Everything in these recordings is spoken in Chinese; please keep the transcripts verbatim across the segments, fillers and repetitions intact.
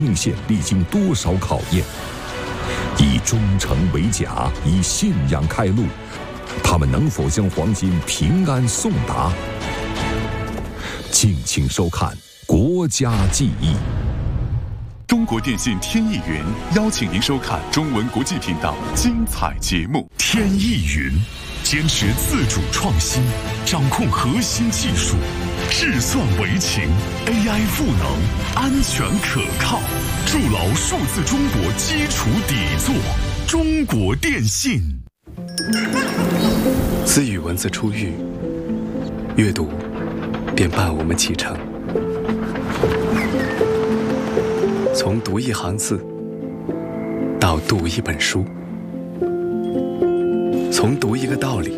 命线历经多少考验？以忠诚为甲，以信仰开路，他们能否将黄金平安送达？敬请收看《国家记忆》。 中国电信天翼云邀请您收看中文国际频道精彩节目。 天翼云坚持自主创新，掌控核心技术，智算为情 ，A I 赋能，安全可靠，筑牢数字中国基础底座。中国电信。 自与文字初遇，阅读便伴我们启程。从读一行字到读一本书，从读一个道理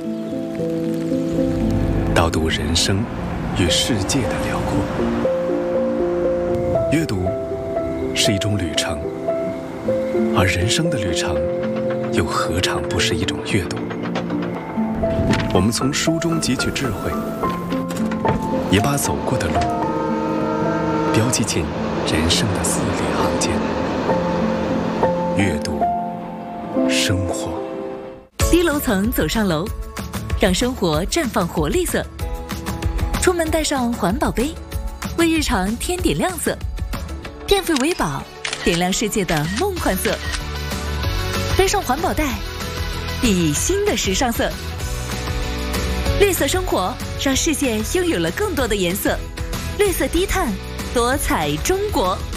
到读人生与世界的辽阔。阅读是一种旅程，而人生的旅程又何尝不是一种阅读？我们从书中汲取智慧，也把走过的路标记进人生的字里行间。阅读，生活。 低楼层走上楼，让生活绽放活力色。出门带上环保杯，为日常添点亮色。电费为宝，点亮世界的梦幻色。背上环保袋，熠熠新的时尚色。绿色生活，让世界拥有了更多的颜色。绿色低碳，多彩中国。